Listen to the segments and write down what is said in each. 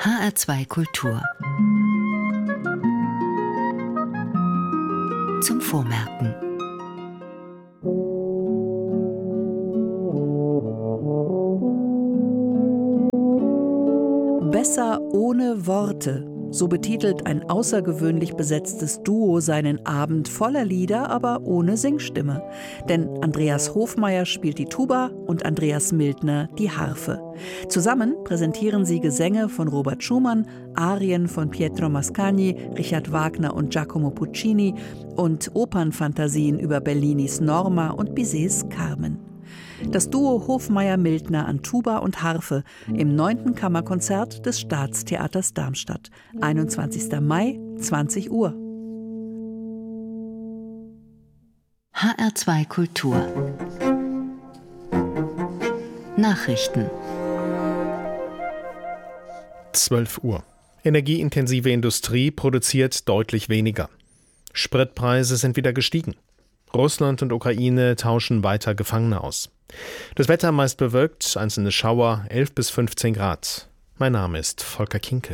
HR2 Kultur. Zum Vormerken. Besser ohne Worte. So betitelt ein außergewöhnlich besetztes Duo seinen Abend voller Lieder, aber ohne Singstimme. Denn Andreas Hofmeier spielt die Tuba und Andreas Mildner die Harfe. Zusammen präsentieren sie Gesänge von Robert Schumann, Arien von Pietro Mascagni, Richard Wagner und Giacomo Puccini und Opernfantasien über Bellinis Norma und Bizets Carmen. Das Duo Hofmeier-Mildner an Tuba und Harfe im 9. Kammerkonzert des Staatstheaters Darmstadt. 21. Mai, 20 Uhr. HR2 Kultur. Nachrichten. 12 Uhr. Energieintensive Industrie produziert deutlich weniger. Spritpreise sind wieder gestiegen. Russland und Ukraine tauschen weiter Gefangene aus. Das Wetter meist bewölkt, einzelne Schauer, 11 bis 15 Grad. Mein Name ist Volker Kinkel.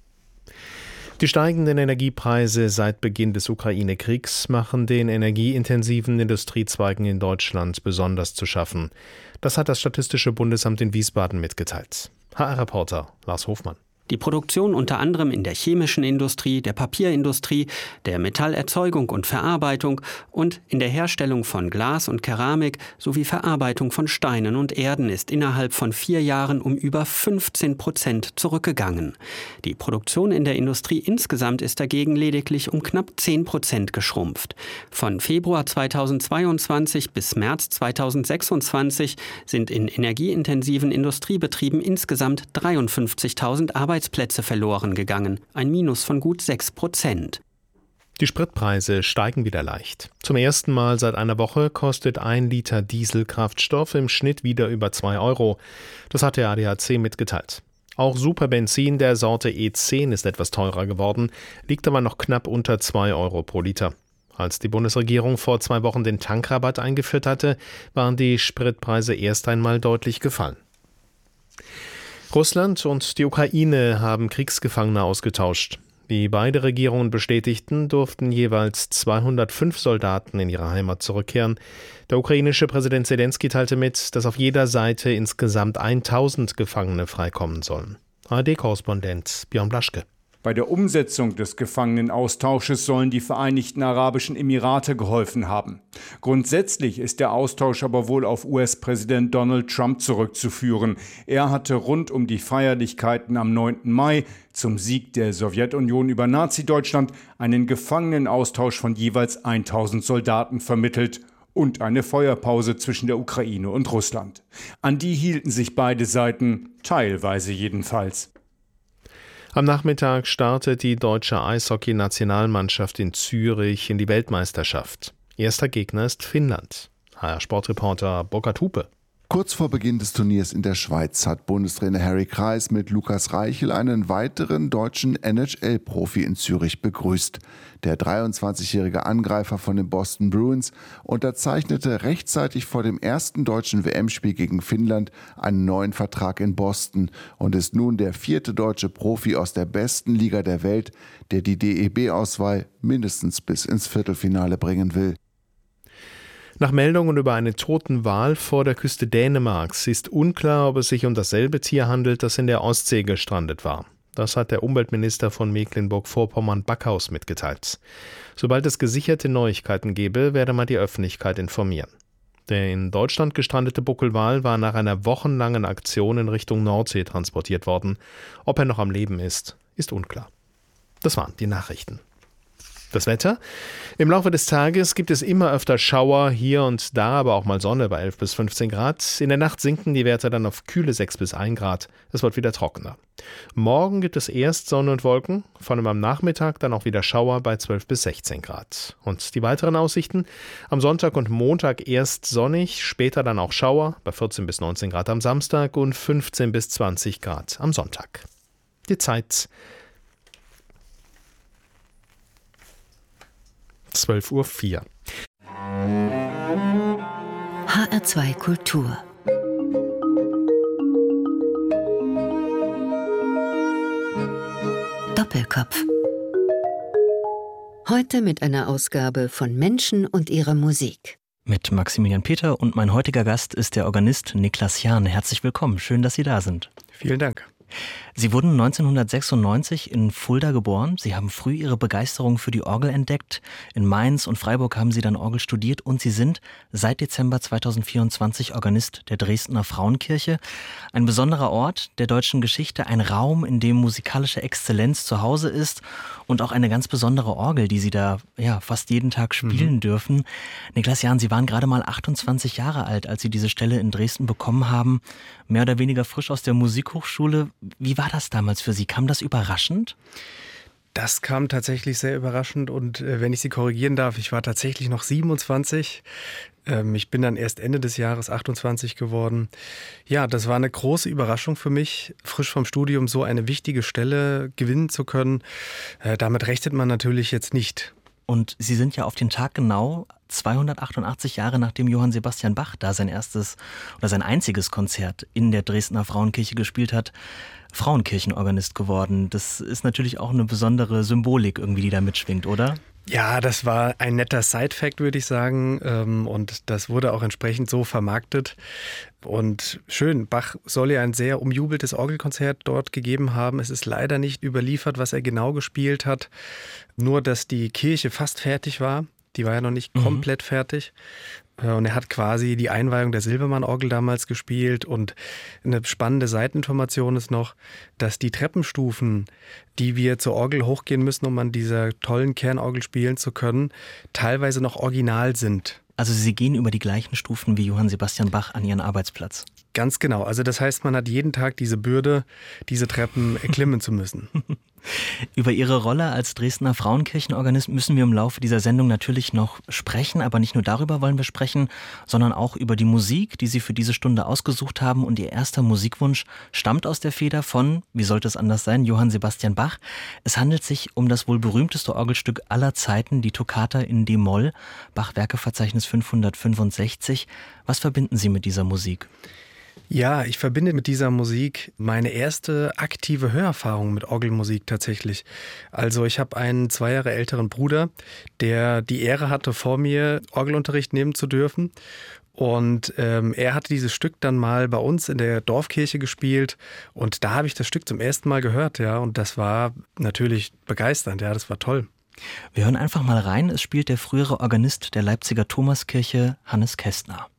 Die steigenden Energiepreise seit Beginn des Ukraine-Kriegs machen den energieintensiven Industriezweigen in Deutschland besonders zu schaffen. Das hat das Statistische Bundesamt in Wiesbaden mitgeteilt. HR-Reporter Lars Hofmann. Die Produktion unter anderem in der chemischen Industrie, der Papierindustrie, der Metallerzeugung und Verarbeitung und in der Herstellung von Glas und Keramik sowie Verarbeitung von Steinen und Erden ist innerhalb von 4 Jahren um über 15% zurückgegangen. Die Produktion in der Industrie insgesamt ist dagegen lediglich um knapp 10% geschrumpft. Von Februar 2022 bis März 2026 sind in energieintensiven Industriebetrieben insgesamt 53.000 Arbeitsplätze verloren gegangen, ein Minus von gut 6%. Die Spritpreise steigen wieder leicht. Zum ersten Mal seit einer Woche kostet 1 Liter Dieselkraftstoff im Schnitt wieder über 2 Euro. Das hat der ADAC mitgeteilt. Auch Superbenzin der Sorte E10 ist etwas teurer geworden, liegt aber noch knapp unter 2 Euro pro Liter. Als die Bundesregierung vor 2 Wochen den Tankrabatt eingeführt hatte, waren die Spritpreise erst einmal deutlich gefallen. Russland und die Ukraine haben Kriegsgefangene ausgetauscht. Wie beide Regierungen bestätigten, durften jeweils 205 Soldaten in ihre Heimat zurückkehren. Der ukrainische Präsident Selenskyj teilte mit, dass auf jeder Seite insgesamt 1000 Gefangene freikommen sollen. ARD-Korrespondent Björn Blaschke. Bei der Umsetzung des Gefangenenaustausches sollen die Vereinigten Arabischen Emirate geholfen haben. Grundsätzlich ist der Austausch aber wohl auf US-Präsident Donald Trump zurückzuführen. Er hatte rund um die Feierlichkeiten am 9. Mai zum Sieg der Sowjetunion über Nazi-Deutschland einen Gefangenenaustausch von jeweils 1000 Soldaten vermittelt und eine Feuerpause zwischen der Ukraine und Russland. An die hielten sich beide Seiten, teilweise jedenfalls. Am Nachmittag startet die deutsche Eishockey-Nationalmannschaft in Zürich in die Weltmeisterschaft. Erster Gegner ist Finnland. HR-Sportreporter Burkhard Hupe. Kurz vor Beginn des Turniers in der Schweiz hat Bundestrainer Harry Kreis mit Lukas Reichel einen weiteren deutschen NHL-Profi in Zürich begrüßt. Der 23-jährige Angreifer von den Boston Bruins unterzeichnete rechtzeitig vor dem ersten deutschen WM-Spiel gegen Finnland einen neuen Vertrag in Boston und ist nun der 4. deutsche Profi aus der besten Liga der Welt, der die DEB-Auswahl mindestens bis ins Viertelfinale bringen will. Nach Meldungen über einen toten Wal vor der Küste Dänemarks ist unklar, ob es sich um dasselbe Tier handelt, das in der Ostsee gestrandet war. Das hat der Umweltminister von Mecklenburg-Vorpommern Backhaus mitgeteilt. Sobald es gesicherte Neuigkeiten gebe, werde man die Öffentlichkeit informieren. Der in Deutschland gestrandete Buckelwal war nach einer wochenlangen Aktion in Richtung Nordsee transportiert worden. Ob er noch am Leben ist, ist unklar. Das waren die Nachrichten. Das Wetter? Im Laufe des Tages gibt es immer öfter Schauer, hier und da aber auch mal Sonne bei 11 bis 15 Grad. In der Nacht sinken die Werte dann auf kühle 6 bis 1 Grad. Es wird wieder trockener. Morgen gibt es erst Sonne und Wolken, vor allem am Nachmittag dann auch wieder Schauer bei 12 bis 16 Grad. Und die weiteren Aussichten? Am Sonntag und Montag erst sonnig, später dann auch Schauer bei 14 bis 19 Grad am Samstag und 15 bis 20 Grad am Sonntag. Die Zeit 12:04 Uhr. HR2 Kultur. Doppelkopf. Heute mit einer Ausgabe von Menschen und ihrer Musik. Mit Maximilian Peter und mein heutiger Gast ist der Organist Niklas Jahn. Herzlich willkommen, schön, dass Sie da sind. Vielen Dank. Sie wurden 1996 in Fulda geboren. Sie haben früh Ihre Begeisterung für die Orgel entdeckt. In Mainz und Freiburg haben Sie dann Orgel studiert und Sie sind seit Dezember 2024 Organist der Dresdner Frauenkirche. Ein besonderer Ort der deutschen Geschichte, ein Raum, in dem musikalische Exzellenz zu Hause ist und auch eine ganz besondere Orgel, die Sie da fast jeden Tag spielen dürfen. Niklas Jahn, Sie waren gerade mal 28 Jahre alt, als Sie diese Stelle in Dresden bekommen haben. Mehr oder weniger frisch aus der Musikhochschule. Wie war das damals für Sie? Kam das überraschend? Das kam tatsächlich sehr überraschend und wenn ich Sie korrigieren darf, ich war tatsächlich noch 27. Ich bin dann erst Ende des Jahres 28 geworden. Ja, das war eine große Überraschung für mich, frisch vom Studium so eine wichtige Stelle gewinnen zu können. Damit rechnet man natürlich jetzt nicht. Und Sie sind ja auf den Tag genau 288 Jahre nachdem Johann Sebastian Bach da sein erstes oder sein einziges Konzert in der Dresdner Frauenkirche gespielt hat, Frauenkirchenorganist geworden. Das ist natürlich auch eine besondere Symbolik irgendwie, die da mitschwingt, oder? Ja, das war ein netter Side-Fact, würde ich sagen. Und das wurde auch entsprechend so vermarktet. Und schön, Bach soll ja ein sehr umjubeltes Orgelkonzert dort gegeben haben. Es ist leider nicht überliefert, was er genau gespielt hat. Nur, dass die Kirche fast fertig war. Die war ja noch nicht komplett fertig. Und er hat quasi die Einweihung der Silbermann-Orgel damals gespielt. Und eine spannende Seiteninformation ist noch, dass die Treppenstufen, die wir zur Orgel hochgehen müssen, um an dieser tollen Kernorgel spielen zu können, teilweise noch original sind. Also Sie gehen über die gleichen Stufen wie Johann Sebastian Bach an Ihren Arbeitsplatz. Ganz genau. Also das heißt, man hat jeden Tag diese Bürde, diese Treppen erklimmen zu müssen. Über Ihre Rolle als Dresdner Frauenkirchenorganist müssen wir im Laufe dieser Sendung natürlich noch sprechen. Aber nicht nur darüber wollen wir sprechen, sondern auch über die Musik, die Sie für diese Stunde ausgesucht haben. Und Ihr erster Musikwunsch stammt aus der Feder von, wie sollte es anders sein, Johann Sebastian Bach. Es handelt sich um das wohl berühmteste Orgelstück aller Zeiten, die Toccata in D-Moll, Bach-Werkeverzeichnis 565. Was verbinden Sie mit dieser Musik? Ja, ich verbinde mit dieser Musik meine erste aktive Hörerfahrung mit Orgelmusik tatsächlich. Also ich habe einen 2 Jahre älteren Bruder, der die Ehre hatte, vor mir Orgelunterricht nehmen zu dürfen. Und er hatte dieses Stück dann mal bei uns in der Dorfkirche gespielt und da habe ich das Stück zum ersten Mal gehört, ja, und das war natürlich begeisternd, ja, das war toll. Wir hören einfach mal rein, es spielt der frühere Organist der Leipziger Thomaskirche, Hannes Kästner.